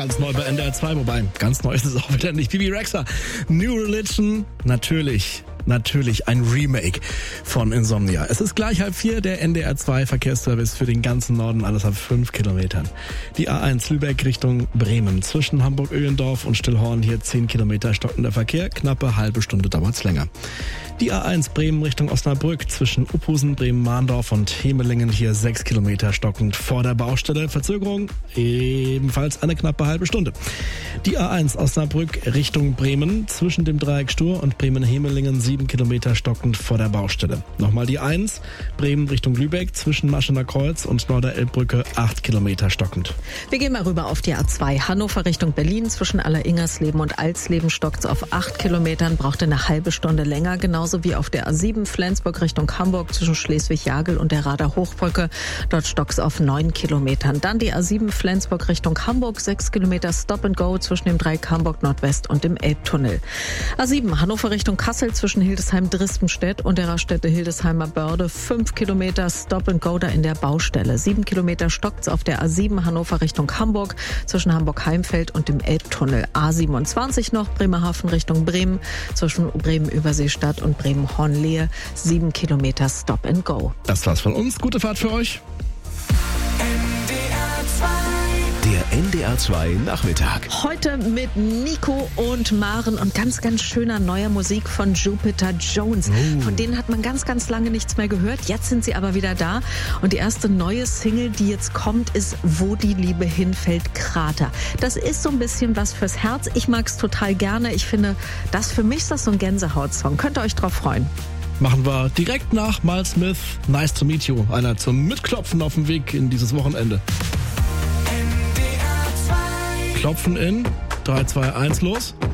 Ganz neu bei NDR 2, wobei ganz neu ist es auch wieder nicht. Bibi Rexha, New Religion, natürlich ein Remake von Insomnia. Es ist gleich 3:30, der NDR 2 Verkehrsservice für den ganzen Norden, alles ab 5 Kilometern. Die A1 Lübeck Richtung Bremen. Zwischen Hamburg-Öhlendorf und Stillhorn hier 10 Kilometer stockender Verkehr. Knappe halbe Stunde dauert's länger. Die A1 Bremen Richtung Osnabrück. Zwischen Uphusen, Bremen-Mahndorf und Hemelingen hier 6 Kilometer stockend vor der Baustelle. Verzögerung ebenfalls eine knappe halbe Stunde. Die A1 Osnabrück Richtung Bremen. Zwischen dem Dreieck Stur und Bremen-Hemelingen 7 Kilometer stockend vor der Baustelle. Nochmal die 1, Bremen Richtung Lübeck, zwischen Maschener Kreuz und Norderelbbrücke 8 Kilometer stockend. Wir gehen mal rüber auf die A2, Hannover Richtung Berlin, zwischen Alleringersleben und Alsleben stockt's auf 8 Kilometern, brauchte eine halbe Stunde länger, genauso wie auf der A7 Flensburg Richtung Hamburg, zwischen Schleswig-Jagel und der Rader Hochbrücke, dort stockt's auf 9 Kilometern. Dann die A7 Flensburg Richtung Hamburg, 6 Kilometer Stop and Go zwischen dem Dreieck Hamburg Nordwest und dem Elbtunnel. A7 Hannover Richtung Kassel, zwischen Hildesheim-Dristenstedt und der Raststätte Hildesheimer Börde 5 Kilometer Stop and Go da in der Baustelle. 7 Kilometer stockt's auf der A7 Hannover Richtung Hamburg zwischen Hamburg-Heimfeld und dem Elbtunnel. A27 noch Bremerhaven Richtung Bremen zwischen Bremen-Überseestadt und Bremen-Hornlehe 7 Kilometer Stop and Go. Das war's von uns. Gute Fahrt für euch. Der NDR 2 Nachmittag. Heute mit Nico und Maren und ganz schöner neuer Musik von Jupiter Jones. Von denen hat man ganz lange nichts mehr gehört. Jetzt sind sie aber wieder da. Und die erste neue Single, die jetzt kommt, ist Wo die Liebe hinfällt, Krater. Das ist so ein bisschen was fürs Herz. Ich mag's total gerne. Ich finde, für mich ist das so ein Gänsehaut-Song. Könnt ihr euch drauf freuen. Machen wir direkt nach Miles Smith. Nice to meet you. Einer zum Mitklopfen auf dem Weg in dieses Wochenende. Klopfen in 3, 2, 1, los.